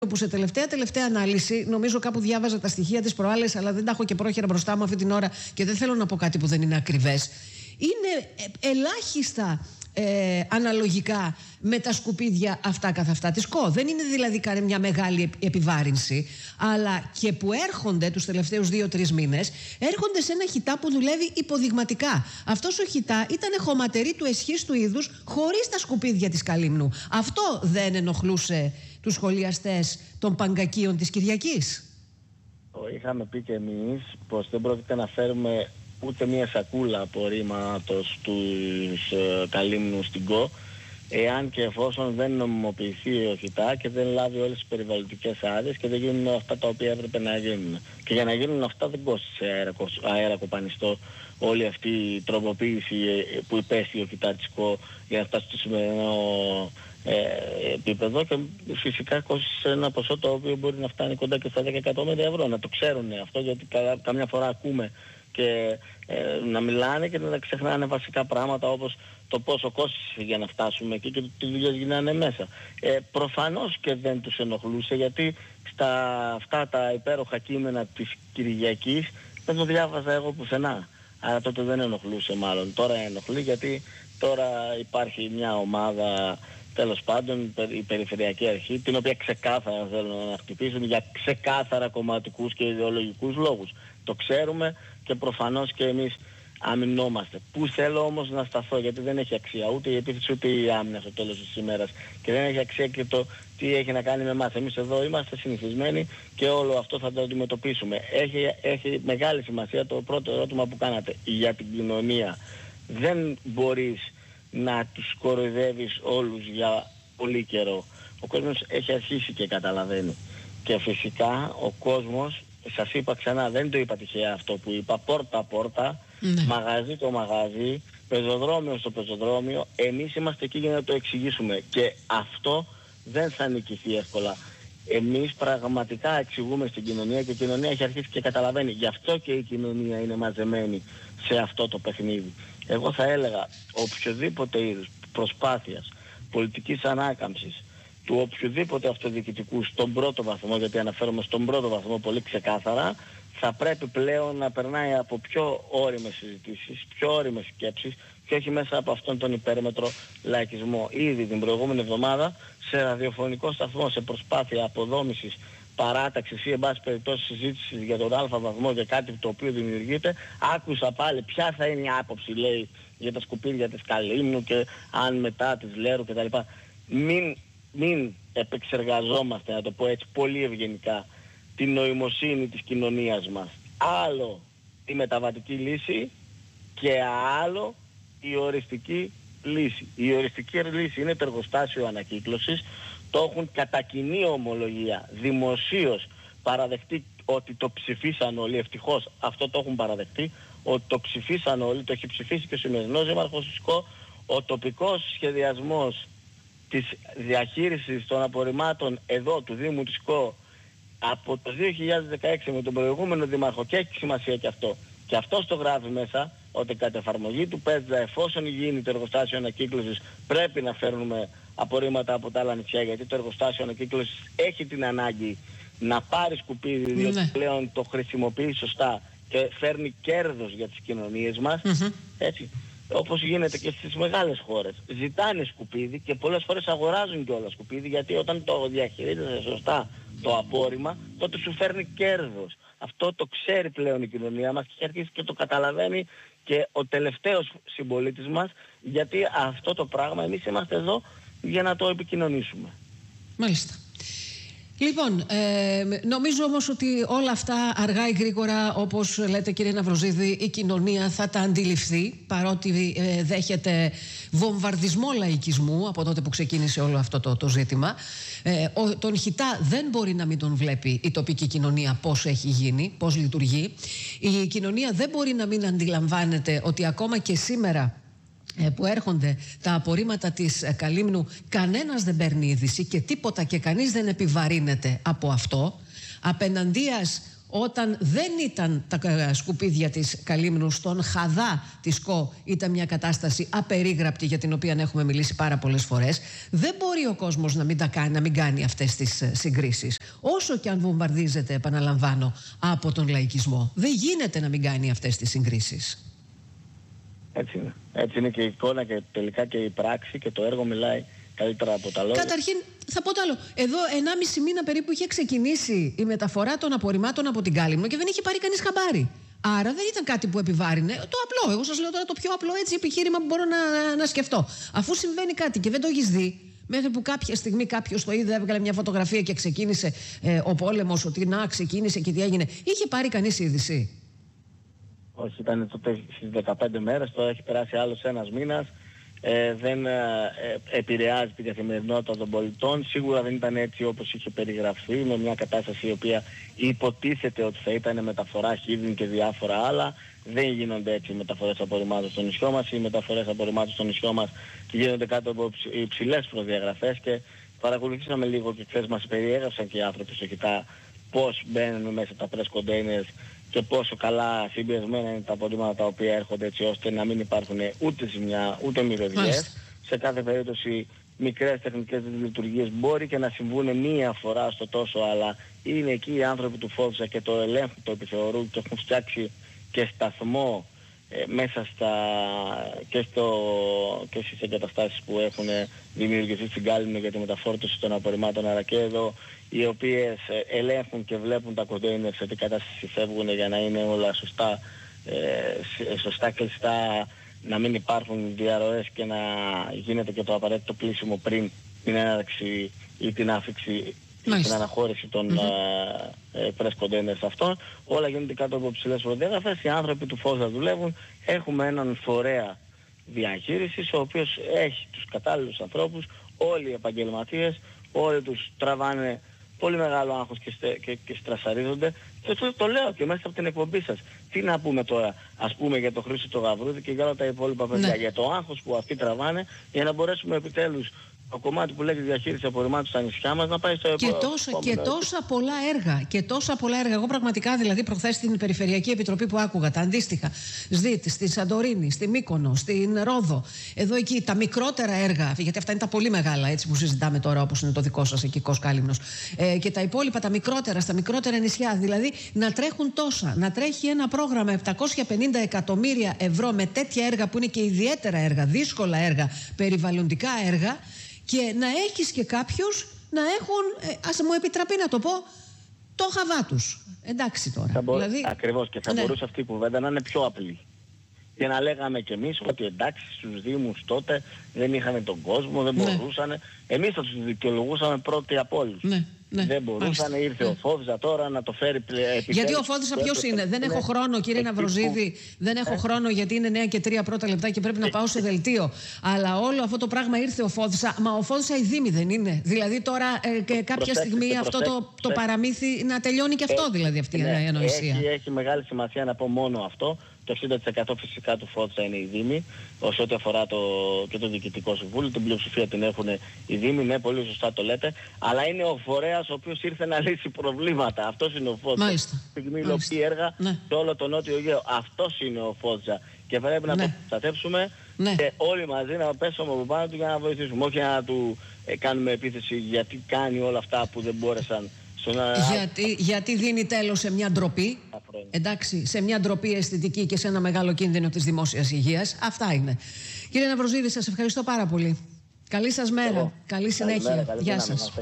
που σε τελευταία ανάλυση, νομίζω κάπου διάβαζα τα στοιχεία της προάλλες, αλλά δεν τα έχω και πρόχειρα μπροστά μου αυτή την ώρα και δεν θέλω να πω κάτι που δεν είναι ακριβές. Είναι ελάχιστα αναλογικά με τα σκουπίδια αυτά καθ' αυτά της ΚΟ. Δεν είναι δηλαδή μια μεγάλη επιβάρυνση, αλλά και που έρχονται τους τελευταίους 2-3 μήνες, έρχονται σε ένα χιτά που δουλεύει υποδειγματικά. Αυτός ο χιτά ήταν χωματερή του εσχίστου είδους χωρίς τα σκουπίδια της Καλύμνου. Αυτό δεν ενοχλούσε τους σχολιαστές των Παγκακίων της Κυριακής? Είχαμε πει και εμείς πως δεν πρόκειται να φέρουμε ούτε μία σακούλα απορρίμματος του Καλύμνου στην ΚΟ, εάν και εφόσον δεν νομιμοποιηθεί ο χιτά και δεν λάβει όλες τις περιβαλλοντικές άδειες και δεν γίνουν αυτά τα οποία έπρεπε να γίνουν. Και για να γίνουν αυτά δεν κόστησε αέρα κοπανιστό όλη αυτή η τροποποίηση που υπέστη ο χιτά της ΚΟ για να φτάσει στο σημερινό επίπεδο, και φυσικά κόστησε ένα ποσό το οποίο μπορεί να φτάνει κοντά και στα 10 εκατομμύρια ευρώ. Να το ξέρουν αυτό, γιατί καμιά φορά ακούμε και να μιλάνε και να ξεχνάνε βασικά πράγματα όπως το πόσο κόστησε για να φτάσουμε εκεί και τι δουλειές γίνανε μέσα. Προφανώς και δεν τους ενοχλούσε, γιατί στα αυτά τα υπέροχα κείμενα της Κυριακής δεν το διάβαζα εγώ πουθενά. Άρα τότε δεν ενοχλούσε μάλλον. Τώρα ενοχλεί, γιατί τώρα υπάρχει μια ομάδα, τέλος πάντων, η Περιφερειακή Αρχή, την οποία ξεκάθαρα θέλουν να χτυπήσουν για ξεκάθαρα κομματικούς και ιδεολογικούς λόγους. Το ξέρουμε και προφανώς και εμείς αμυνόμαστε. Πού θέλω όμως να σταθώ, γιατί δεν έχει αξία ούτε η επίθεση ούτε η άμυνα στο τέλος της ημέρας, και δεν έχει αξία και το τι έχει να κάνει με εμάς. Εμείς εδώ είμαστε συνηθισμένοι και όλο αυτό θα το αντιμετωπίσουμε. Έχει μεγάλη σημασία το πρώτο ερώτημα που κάνατε για την κοινωνία. Δεν μπορείς να τους κοροϊδεύεις όλους για πολύ καιρό. Ο κόσμος έχει αρχίσει και καταλαβαίνει. Και φυσικά ο κόσμος, σας είπα ξανά, δεν το είπα τυχαία αυτό που είπα, πόρτα-πόρτα, μαγαζί το μαγαζί, πεζοδρόμιο στο πεζοδρόμιο, εμείς είμαστε εκεί για να το εξηγήσουμε και αυτό δεν θα νικηθεί εύκολα. Εμείς πραγματικά εξηγούμε στην κοινωνία και η κοινωνία έχει αρχίσει και καταλαβαίνει. Γι' αυτό και η κοινωνία είναι μαζεμένη σε αυτό το παιχνίδι. Εγώ θα έλεγα οποιοδήποτε είδους προσπάθειας πολιτικής ανάκαμψης του οποιοδήποτε αυτοδιοικητικού στον πρώτο βαθμό, γιατί αναφέρομαι στον πρώτο βαθμό πολύ ξεκάθαρα, θα πρέπει πλέον να περνάει από πιο ώριμες συζητήσεις, πιο ώριμες σκέψεις και όχι μέσα από αυτόν τον υπέρμετρο λαϊκισμό. Ήδη την προηγούμενη εβδομάδα σε ραδιοφωνικό σταθμό, σε προσπάθεια αποδόμησης, παράταξης ή εν πάση περιπτώσει συζήτησης για τον αλφα βαθμό, για κάτι το οποίο δημιουργείται, άκουσα πάλι ποια θα είναι η άποψη, λέει, για τα σκουπίδια της Καλύμνου και αν μετά της Λέρου κτλ. Μην επεξεργαζόμαστε, να το πω έτσι πολύ ευγενικά, την νοημοσύνη της κοινωνίας μας. Άλλο η μεταβατική λύση και άλλο η οριστική λύση. Η οριστική λύση είναι το εργοστάσιο ανακύκλωσης. Το έχουν κατά κοινή ομολογία δημοσίως παραδεχτεί ότι το ψηφίσαν όλοι. Ευτυχώς αυτό το έχουν παραδεχτεί, ότι το ψηφίσαν όλοι, το έχει ψηφίσει και ο σημερινός δήμαρχος της ΚΟ. Ο τοπικός σχεδιασμός της διαχείρισης των απορριμμάτων εδώ του Δήμου της ΚΟ από το 2016 με τον προηγούμενο δήμαρχο, και έχει σημασία και αυτό. Και αυτός το γράφει μέσα, ότι κατ' εφαρμογή του ΠΕΤΖΑ, εφόσον γίνει το εργοστάσιο ανακύκλωσης, πρέπει να φέρνουμε απορρίμματα από τα άλλα νησιά, γιατί το εργοστάσιο ανακύκλωσης έχει την ανάγκη να πάρει σκουπίδι, διότι πλέον το χρησιμοποιεί σωστά και φέρνει κέρδος για τις κοινωνίες μας. Έτσι. Όπως γίνεται και στις μεγάλες χώρες. Ζητάνε σκουπίδι και πολλές φορές αγοράζουν και όλα σκουπίδι, γιατί όταν το διαχειρίζεσαι σωστά το απόρριμμα, τότε σου φέρνει κέρδος. Αυτό το ξέρει πλέον η κοινωνία μας και έχει αρχίσει και το καταλαβαίνει και ο τελευταίος συμπολίτης μας, γιατί αυτό το πράγμα εμείς είμαστε εδώ για να το επικοινωνήσουμε. Μάλιστα. Λοιπόν, νομίζω όμως ότι όλα αυτά αργά ή γρήγορα, όπως λέτε κύριε Ναυροζίδη, η κοινωνία θα τα αντιληφθεί, παρότι δέχεται βομβαρδισμό λαϊκισμού από τότε που ξεκίνησε όλο αυτό το ζήτημα. Τον χιτά δεν μπορεί να μην τον βλέπει η τοπική κοινωνία πώς έχει γίνει, πώς λειτουργεί. Η κοινωνία δεν μπορεί να μην αντιλαμβάνεται ότι ακόμα και σήμερα που έρχονται τα απορρίμματα της Καλύμνου, κανένας δεν παίρνει είδηση και τίποτα και κανείς δεν επιβαρύνεται από αυτό. Απέναντίας όταν δεν ήταν τα σκουπίδια της Καλύμνου, στον Χαδά της ΚΟ ήταν μια κατάσταση απερίγραπτη για την οποία έχουμε μιλήσει πάρα πολλές φορές. Δεν μπορεί ο κόσμος να μην κάνει αυτές τις συγκρίσεις. Όσο και αν βομβαρδίζεται, επαναλαμβάνω, από τον λαϊκισμό. Δεν γίνεται να μην κάνει αυτές τις συγκρίσεις. Έτσι είναι. Έτσι είναι και η εικόνα και τελικά και η πράξη και το έργο μιλάει καλύτερα από τα λόγια. Καταρχήν, θα πω το άλλο. Εδώ 1,5 μήνα περίπου είχε ξεκινήσει η μεταφορά των απορριμμάτων από την Κάλυμνο και δεν είχε πάρει κανείς χαμπάρι. Άρα δεν ήταν κάτι που επιβάρυνε. Το απλό. Εγώ σας λέω τώρα το πιο απλό έτσι επιχείρημα που μπορώ να σκεφτώ. Αφού συμβαίνει κάτι και δεν το έχεις δει, μέχρι που κάποια στιγμή κάποιος το είδε, έβγαλε μια φωτογραφία και ξεκίνησε ο πόλεμος, ότι να ξεκίνησε και τι έγινε. Είχε πάρει κανείς είδηση? Όχι, ήταν τότε στις 15 μέρες, τώρα έχει περάσει άλλος ένας μήνας. Δεν επηρεάζει την καθημερινότητα των πολιτών. Σίγουρα δεν ήταν έτσι όπως είχε περιγραφεί, με μια κατάσταση η οποία υποτίθεται ότι θα ήταν μεταφορά χίδιν και διάφορα άλλα. Δεν γίνονται έτσι οι μεταφορές απορριμμάτων στο νησιό μας. Οι μεταφορές απορριμμάτων στο νησιό μας γίνονται κάτω από υψηλές προδιαγραφές και παρακολουθήσαμε λίγο και χθες μας περιέγραψαν και οι άνθρωποι στο ΚΙΤΑ πώς μπαίνουν μέσα τα press containers και πόσο καλά συμπιεσμένα είναι τα απορρίμματα τα οποία έρχονται, έτσι ώστε να μην υπάρχουν ούτε ζημιά ούτε μυρωδιές. Σε κάθε περίπτωση μικρές τεχνικές λειτουργίες μπορεί και να συμβούν μία φορά στο τόσο, αλλά είναι εκεί οι άνθρωποι του Φόβησα και το ελέγχουν, το επιθεωρούν και έχουν φτιάξει και σταθμό μέσα και στις εγκαταστάσεις που έχουν δημιουργηθεί στην Κάλυμνο για τη μεταφόρτωση των απορριμμάτων, αλλά και εδώ, οι οποίες ελέγχουν και βλέπουν τα κοντέινερ σε τι κατάσταση φεύγουν για να είναι όλα σωστά κλειστά, να μην υπάρχουν διαρροές και να γίνεται και το απαραίτητο πλήσιμο πριν την έναρξη ή την άφηξη, την αναχώρηση των press containers αυτών. Όλα γίνονται κάτω από ψηλές προδιαγραφές. Οι άνθρωποι του Φόβησα δουλεύουν. Έχουμε έναν φορέα διαχείρισης, ο οποίος έχει τους κατάλληλους ανθρώπους, όλοι οι επαγγελματίες, όλοι τους τραβάνε πολύ μεγάλο άγχος και στρασαρίζονται. Και το λέω και μέσα από την εκπομπή σας. Τι να πούμε τώρα, ας πούμε για το Χρήστο το Γαβρούδη και για όλα τα υπόλοιπα παιδιά. Ναι. Για το άγχος που αυτοί τραβάνε, για να μπορέσουμε επιτέλους το κομμάτι που λέγεται διαχείριση απορριμμάτων στα νησιά μας να πάει στο επόμενο. Και τόσα πολλά έργα. Και τόσα πολλά έργα. Εγώ πραγματικά, δηλαδή, προχθές στην Περιφερειακή Επιτροπή που άκουγα, τα αντίστοιχα, ΣΔΙΤ, στη Σαντορίνη, στη Μύκονο, στην Ρόδο, εδώ εκεί, τα μικρότερα έργα, γιατί αυτά είναι τα πολύ μεγάλα, έτσι που συζητάμε τώρα, όπως είναι το δικό σας εκεί, Κος Κάλυμνος, και τα υπόλοιπα, τα μικρότερα, στα μικρότερα νησιά. Δηλαδή, να τρέχουν τόσα, να τρέχει ένα πρόγραμμα 750 εκατομμύρια ευρώ με τέτοια έργα που είναι και ιδιαίτερα έργα, δύσκολα έργα, περιβαλλοντικά έργα. Και να έχεις και κάποιους να έχουν, ας μου επιτραπεί να το πω, το χαβά τους. Εντάξει τώρα. Δηλαδή, ακριβώς, και θα μπορούσε αυτή η κουβέντα να είναι πιο απλή. Και να λέγαμε κι εμείς ότι εντάξει, στους Δήμους τότε δεν είχαν τον κόσμο, δεν μπορούσαν. Εμείς θα τους δικαιολογούσαμε πρώτοι από όλους. Δεν μπορούσαν, ήρθε ο Φόβησα τώρα να το φέρει επιτέλους. Γιατί ο Φόβησα ποιος είναι? Δεν έχω χρόνο, κύριε Ναυροζίδη, δεν έχω χρόνο γιατί είναι 9 και 3 πρώτα λεπτά και πρέπει να πάω σε δελτίο. Αλλά όλο αυτό το πράγμα ήρθε ο Φόβησα. Μα ο Φόβησα η Δήμη δεν είναι? Δηλαδή τώρα κάποια στιγμή αυτό το παραμύθι να τελειώνει και αυτό, δηλαδή αυτή η ανοησία. Έχει μεγάλη σημασία να πω μόνο αυτό. Το 60% φυσικά του Φόβησα είναι οι Δήμοι, όσο ό,τι αφορά και το Διοικητικό Συμβούλιο, την πλειοψηφία την έχουν οι Δήμοι, ναι, πολύ σωστά το λέτε, αλλά είναι ο φορέας ο οποίος ήρθε να λύσει προβλήματα. Αυτός είναι ο Φόβησα. Στη στιγμή υλοποιεί έργα σε όλο τον Νότιο Αιγαίο. Αυτός είναι ο Φόβησα και πρέπει να το προστατεύσουμε και όλοι μαζί να πέσουμε από πάνω του για να βοηθήσουμε. Όχι να του κάνουμε επίθεση γιατί κάνει όλα αυτά που δεν μπόρεσαν. Γιατί δίνει τέλος σε μια ντροπή, εντάξει, σε μια ντροπή αισθητική και σε ένα μεγάλο κίνδυνο της δημόσιας υγείας. Αυτά είναι. Κύριε Ναυροζίδη, σας ευχαριστώ πάρα πολύ. Καλή σας μέρα, καλή συνέχεια. Γεια σας.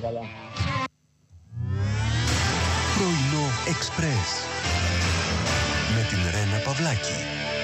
Πρωινό Εξπρές με την Ρένα Παυλάκη.